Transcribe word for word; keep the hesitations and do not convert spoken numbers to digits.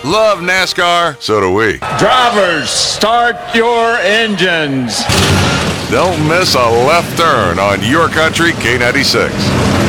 Love NASCAR, so do we. Drivers, start your engines. Don't miss a left turn on Your Country K ninety-six.